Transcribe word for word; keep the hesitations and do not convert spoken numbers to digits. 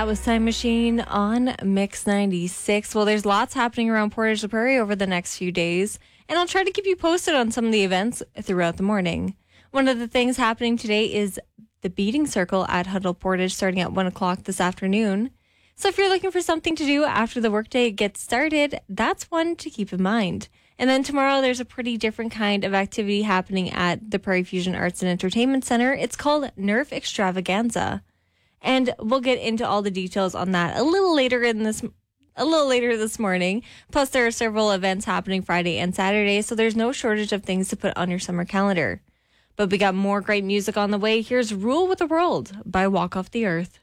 That was Time Machine on Mix ninety-six. Well, there's lots happening around Portage la Prairie over the next few days, and I'll try to keep you posted on some of the events throughout the morning. One of the things happening today is the Beating Circle at Huddle Portage starting at one o'clock this afternoon. So if you're looking for something to do after the workday gets started, that's one to keep in mind. And then tomorrow there's a pretty different kind of activity happening at the Prairie Fusion Arts and Entertainment Center. It's called Nerf Extravaganza. And we'll get into all the details on that a little later in this a little later this morning. Plus, there are several events happening Friday and Saturday, so there's no shortage of things to put on your summer calendar. But we got more great music on the way. Here's Rule with the World by Walk Off the Earth.